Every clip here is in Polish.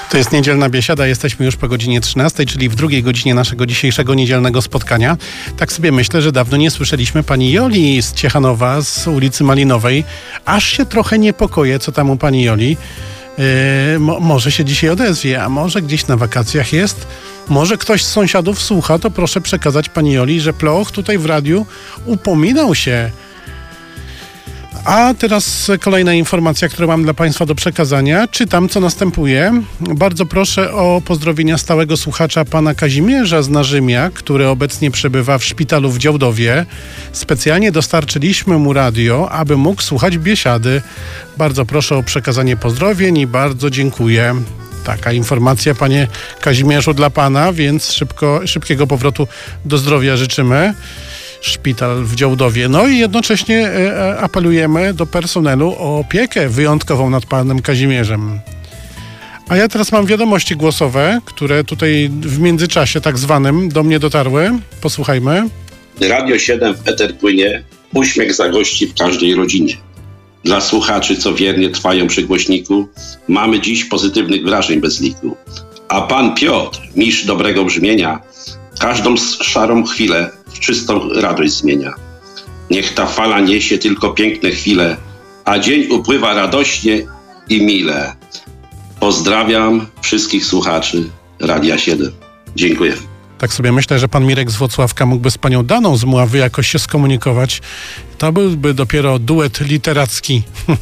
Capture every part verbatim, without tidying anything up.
To jest niedzielna biesiada, jesteśmy już po godzinie trzynastej, czyli w drugiej godzinie naszego dzisiejszego niedzielnego spotkania. Tak sobie myślę, że dawno nie słyszeliśmy pani Joli z Ciechanowa, z ulicy Malinowej. Aż się trochę niepokoję, co tam u pani Joli. Yy, mo- może się dzisiaj odezwie, a może gdzieś na wakacjach jest. Może ktoś z sąsiadów słucha, to proszę przekazać pani Joli, że Ploch tutaj w radiu upominał się. A teraz kolejna informacja, którą mam dla państwa do przekazania. Czytam, co następuje. Bardzo proszę o pozdrowienia stałego słuchacza pana Kazimierza z Narzymia, który obecnie przebywa w szpitalu w Działdowie. Specjalnie dostarczyliśmy mu radio, aby mógł słuchać biesiady. Bardzo proszę o przekazanie pozdrowień i bardzo dziękuję. Taka informacja, panie Kazimierzu, dla pana, więc szybko, szybkiego powrotu do zdrowia życzymy. Szpital w Działdowie. No i jednocześnie e, apelujemy do personelu o opiekę wyjątkową nad panem Kazimierzem. A ja teraz mam wiadomości głosowe, które tutaj w międzyczasie tak zwanym do mnie dotarły. Posłuchajmy. Radio siedem w eter płynie, uśmiech zagości w każdej rodzinie. Dla słuchaczy, co wiernie trwają przy głośniku, mamy dziś pozytywnych wrażeń bez liku. A pan Piotr, mistrz dobrego brzmienia, każdą szarą chwilę w czystą radość zmienia. Niech ta fala niesie tylko piękne chwile, a dzień upływa radośnie i mile. Pozdrawiam wszystkich słuchaczy Radia siedem. Dziękuję. Tak sobie myślę, że pan Mirek z Włocławka mógłby z panią Daną z Mławy jakoś się skomunikować. To byłby dopiero duet literacki.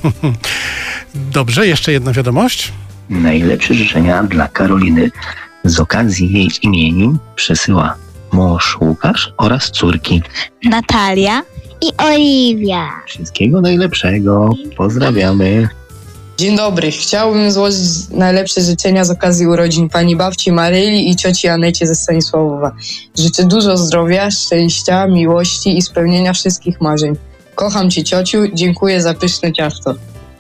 Dobrze, jeszcze jedna wiadomość. Najlepsze życzenia dla Karoliny z okazji jej imienin przesyła mąż Łukasz oraz córki Natalia i Oliwia. Wszystkiego najlepszego. Pozdrawiamy. Dzień dobry. Chciałbym złożyć najlepsze życzenia z okazji urodzin pani babci Maryli i cioci Anecie ze Stanisławowa. Życzę dużo zdrowia, szczęścia, miłości i spełnienia wszystkich marzeń. Kocham cię, ciociu. Dziękuję za pyszne ciasto.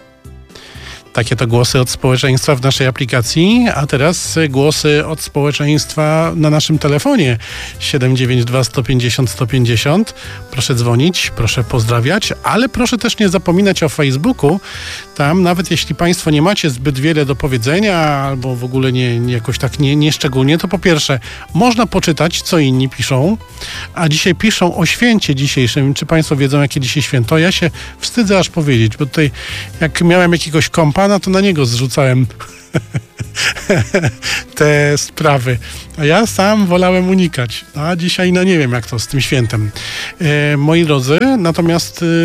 Takie to głosy od społeczeństwa w naszej aplikacji, a teraz głosy od społeczeństwa na naszym telefonie siedem dziewięć dwa sto pięćdziesiąt sto pięćdziesiąt. Proszę dzwonić, proszę pozdrawiać, ale proszę też nie zapominać o Facebooku. Tam nawet jeśli państwo nie macie zbyt wiele do powiedzenia albo w ogóle nie, nie jakoś tak nie, nie szczególnie, to po pierwsze można poczytać, co inni piszą, a dzisiaj piszą o święcie dzisiejszym. Czy państwo wiedzą, jakie dzisiaj święto? Ja się wstydzę aż powiedzieć, bo tutaj jak miałem jakiegoś kompa, no to na niego zrzucałem te sprawy. A ja sam wolałem unikać. A dzisiaj no nie wiem, jak to z tym świętem. E, moi drodzy, natomiast y,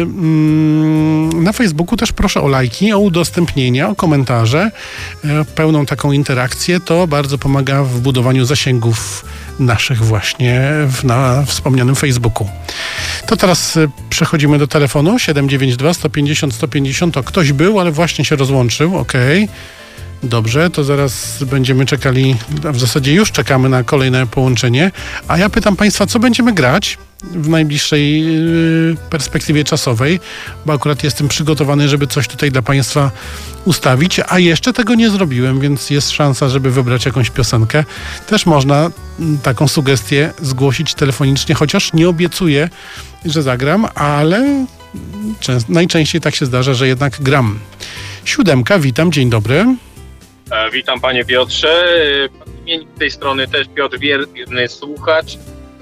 mm, na Facebooku też proszę o lajki, o udostępnienia, o komentarze, e, pełną taką interakcję. To bardzo pomaga w budowaniu zasięgów naszych właśnie w, na wspomnianym Facebooku. To teraz y, przechodzimy do telefonu siedem dziewięć dwa sto pięćdziesiąt sto pięćdziesiąt. To ktoś był, ale właśnie się rozłączył. Okej. Okay. Dobrze, to zaraz będziemy czekali, a w zasadzie już czekamy na kolejne połączenie. A ja pytam państwa, co będziemy grać w najbliższej yy, perspektywie czasowej, bo akurat jestem przygotowany, żeby coś tutaj dla państwa ustawić, a jeszcze tego nie zrobiłem, więc jest szansa, żeby wybrać jakąś piosenkę. Też można m, taką sugestię zgłosić telefonicznie, chociaż nie obiecuję, że zagram, ale czę- najczęściej tak się zdarza, że jednak gram. Siódemka, witam, dzień dobry. E, witam panie Piotrze. Imień tej strony też Piotr Wierny, słuchacz.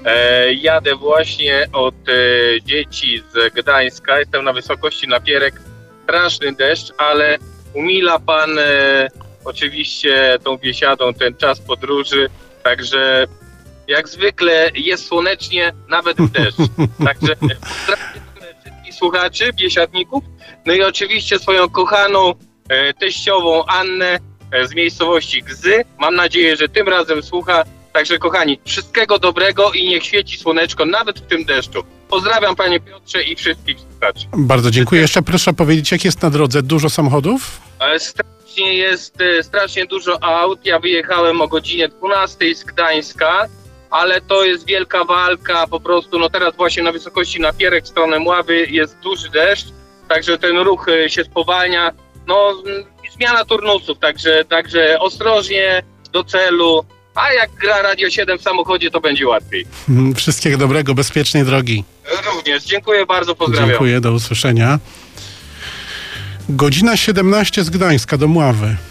E, jadę właśnie od e, dzieci z Gdańska. Jestem na wysokości Napierek. Straszny deszcz, ale umila pan e, oczywiście tą biesiadą ten czas podróży. Także jak zwykle jest słonecznie, nawet w deszcz. Także pozdrawiam wszystkich słuchaczy, biesiadników. No i oczywiście swoją kochaną e, teściową Annę z miejscowości Gzy. Mam nadzieję, że tym razem słucha. Także kochani, wszystkiego dobrego i niech świeci słoneczko nawet w tym deszczu. Pozdrawiam panie Piotrze i wszystkich słuchaczy. Bardzo dziękuję. Jeszcze proszę powiedzieć, jak jest na drodze? Dużo samochodów? Strasznie jest, strasznie dużo aut. Ja wyjechałem o godzinie dwunastej z Gdańska, ale to jest wielka walka po prostu. No teraz właśnie na wysokości Napierek w stronę Mławy jest duży deszcz, także ten ruch się spowalnia. No zmiana turnusów, także, także ostrożnie, do celu, a jak gra Radio siedem w samochodzie, to będzie łatwiej. Wszystkiego dobrego, bezpiecznej drogi. Również, dziękuję bardzo, pozdrawiam. Dziękuję, do usłyszenia. Godzina siedemnaście z Gdańska do Mławy.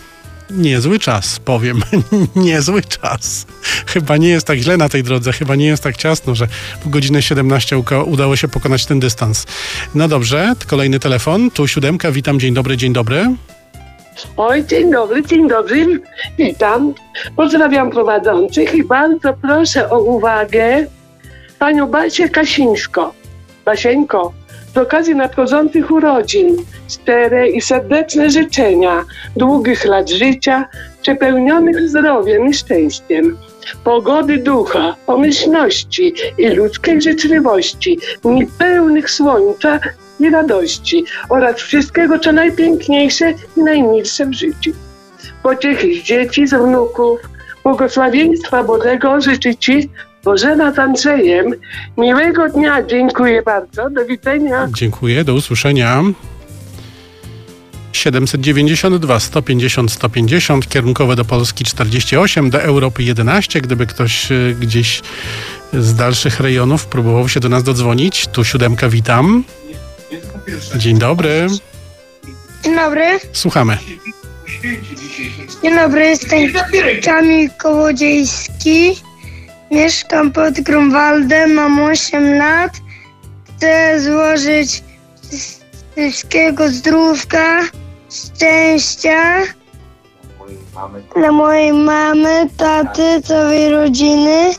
Niezły czas, powiem. Niezły czas. Chyba nie jest tak źle na tej drodze, chyba nie jest tak ciasno, że w godzinę siedemnaście udało się pokonać ten dystans. No dobrze, kolejny telefon. Tu siódemka, witam, dzień dobry, dzień dobry. Oj, dzień dobry, dzień dobry. Witam. Pozdrawiam prowadzących i bardzo proszę o uwagę panią Basię Kasińską. Basieńko, z okazji nadchodzących urodzin szczere i serdeczne życzenia długich lat życia, przepełnionych zdrowiem i szczęściem, pogody ducha, pomyślności i ludzkiej życzliwości, dni pełnych słońca i radości oraz wszystkiego, co najpiękniejsze i najmilsze w życiu. Pociechy z dzieci, z wnuków, błogosławieństwa Bożego życzy Ci Bożena z Andrzejem. Miłego dnia, dziękuję bardzo, do widzenia. Dziękuję, do usłyszenia. siedemset dziewięćdziesiąt dwa sto pięćdziesiąt sto pięćdziesiąt, kierunkowe do Polski czterdzieści osiem, do Europy jedenaście. Gdyby ktoś y, gdzieś z dalszych rejonów próbował się do nas dodzwonić, tu siódemka, witam. Dzień dobry. Dzień dobry. Słuchamy. Dzień dobry, jestem Kamil Kołodziejski. Mieszkam pod Grunwaldem, mam osiem lat. Chcę złożyć wszystkiego zdrówka, szczęścia dla mojej mamy, taty, całej rodziny.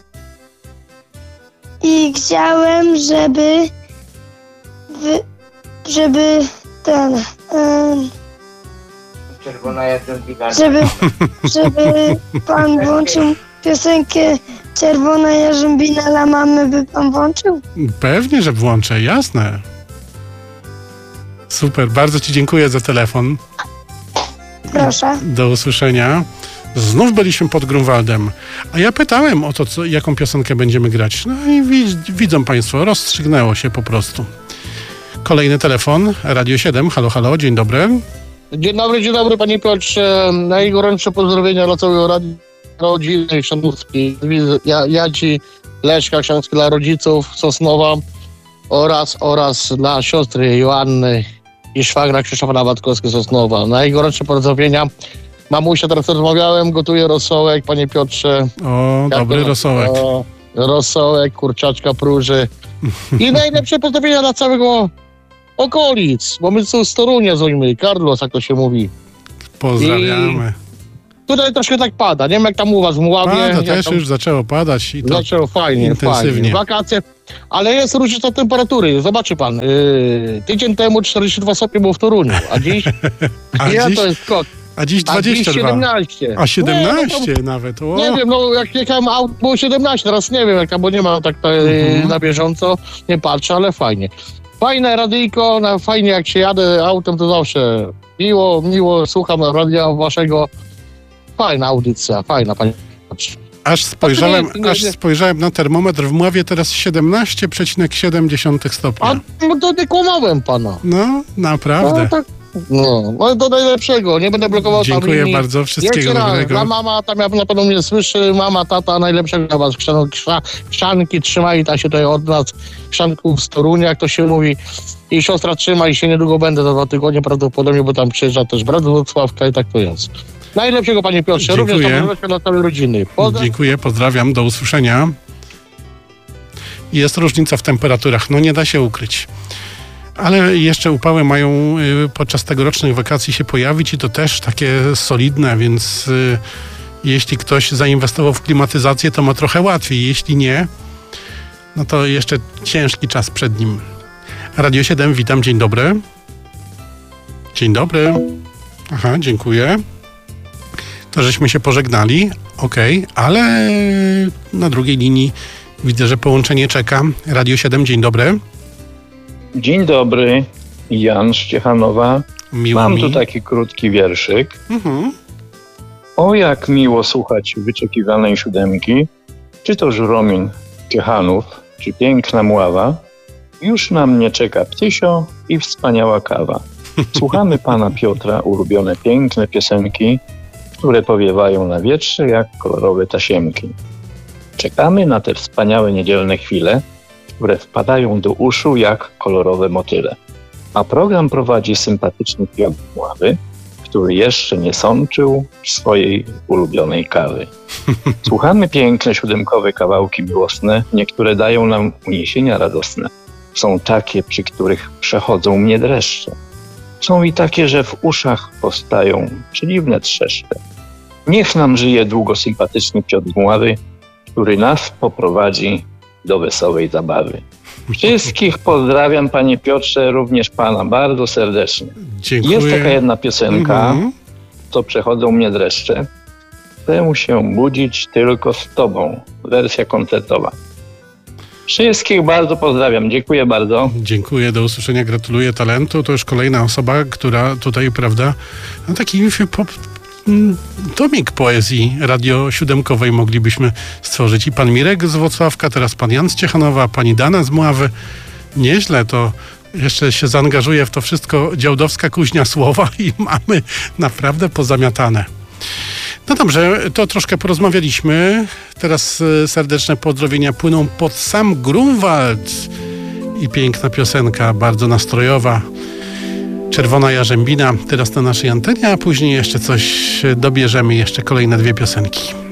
I chciałem, żeby wy, żeby ten um, żeby, żeby pan włączył piosenkę Czerwona Jarzębina dla mamy, by pan włączył? Pewnie, że włączę, jasne. Super, bardzo Ci dziękuję za telefon. Proszę. Do usłyszenia. Znów byliśmy pod Grunwaldem, a ja pytałem o to, co, jaką piosenkę będziemy grać. No i widz, widzą Państwo, rozstrzygnęło się po prostu. Kolejny telefon, Radio siedem, halo, halo, dzień dobry. Dzień dobry, dzień dobry Panie Piotrze. Najgorętsze pozdrowienia dla całego Radia Rodziny Chrzanówki. Ja, ja Ci, Leszka Chrzanówki, dla rodziców Sosnowa oraz, oraz dla siostry Joanny i szwagra Krzysztofa Nawadkowskiego Sosnowa. Najgorętsze pozdrowienia. Mamusia, teraz rozmawiałem, gotuje rosołek, Panie Piotrze. O, Jak dobry to, rosołek. O, rosołek, kurczaczka próży. I najlepsze pozdrowienia dla całego okolic, bo my tu z Torunia dzwonimy, Carlos, jak to się mówi. Pozdrawiamy. I tutaj troszkę tak pada, nie wiem jak tam u was w Mławie. Pada, też tam... już zaczęło padać i to zaczęło fajnie, intensywnie. fajnie. Wakacje, ale jest różnica temperatury, zobaczy pan. Yy, tydzień temu czterdzieści dwa stopnie było w Toruniu, a dziś? a ja dziś? to jest kot. A dziś dwadzieścia dwa. A dziś siedemnaście. A siedemnaście nie, no to, nawet. O. Nie wiem, no jak jechałem aut, było siedemnaście, teraz nie wiem jak tam, bo nie ma tak mhm. na bieżąco, nie patrzę, ale fajnie. Fajne radyjko, no, fajnie jak się jadę autem, to zawsze miło, miło słucham radia waszego. Fajna audycja, fajna, panie. Aż spojrzałem, nie, nie, aż nie. spojrzałem na termometr w Mławie, teraz siedemnaście przecinek siedem stopnia. A no to nie kłamałem pana. No, naprawdę. No, tak, no, no do najlepszego, nie będę blokował. Dziękuję tam bardzo, wszystkiego dobrego. Dla mama, tam ja na pewno mnie słyszy, mama, tata, najlepszego dla was. Chrzanki trzymaj, ta się tutaj od nas, chrzanków z Torunia, jak to się mówi. I siostra trzyma i się niedługo będę za dwa tygodnie prawdopodobnie, bo tam przyjeżdża też brat z Wrocławka i tak to jest. Najlepszego, panie Piotrze, Dziękuję. również najlepszego dla całej rodziny. Pozdra- Dziękuję, pozdrawiam, do usłyszenia. Jest różnica w temperaturach, no nie da się ukryć. Ale jeszcze upały mają y, podczas tegorocznych wakacji się pojawić i to też takie solidne, więc y, jeśli ktoś zainwestował w klimatyzację, to ma trochę łatwiej. Jeśli nie, no to jeszcze ciężki czas przed nim. Radio siedem, witam, dzień dobry. Dzień dobry. Aha, dziękuję. To żeśmy się pożegnali, okej, okay, ale na drugiej linii widzę, że połączenie czeka. Radio siedem, dzień dobry. Dzień dobry, Jan z Ciechanowa. Miło Mam mi. tu taki krótki wierszyk. Mhm. O, jak miło słuchać wyczekiwanej siódemki, czy to Żuromin Ciechanów, czy piękna Mława. Już na mnie czeka ptysio i wspaniała kawa. Słuchamy pana Piotra ulubione piękne piosenki, które powiewają na wietrze jak kolorowe tasiemki. Czekamy na te wspaniałe niedzielne chwile, które wpadają do uszu jak kolorowe motyle. A program prowadzi sympatyczny Piotr Mławy, który jeszcze nie sączył swojej ulubionej kawy. Słuchamy piękne siódemkowe kawałki miłosne, niektóre dają nam uniesienia radosne. Są takie, przy których przechodzą mnie dreszcze. Są i takie, że w uszach powstają przedziwne trzeszcze. Niech nam żyje długo sympatyczny Piotr Mławy, który nas poprowadzi do wesołej zabawy. Wszystkich pozdrawiam, panie Piotrze, również pana bardzo serdecznie. Dziękuję. Jest taka jedna piosenka, Mhm. co przechodzą mnie dreszcze. Chcę się budzić tylko z tobą. Wersja koncertowa. Wszystkich bardzo pozdrawiam. Dziękuję bardzo. Dziękuję, do usłyszenia, gratuluję talentu. To już kolejna osoba, która tutaj, prawda, no taki pop, tomik poezji radio siódemkowej moglibyśmy stworzyć. I pan Mirek z Włocławka, teraz pan Jan z Ciechanowa, pani Dana z Mławy. Nieźle, to jeszcze się zaangażuje w to wszystko działdowska kuźnia słowa i mamy naprawdę pozamiatane. No dobrze, to troszkę porozmawialiśmy. Teraz serdeczne pozdrowienia płyną pod sam Grunwald i piękna piosenka, bardzo nastrojowa. Czerwona Jarzębina teraz na naszej antenie, a później jeszcze coś dobierzemy, jeszcze kolejne dwie piosenki.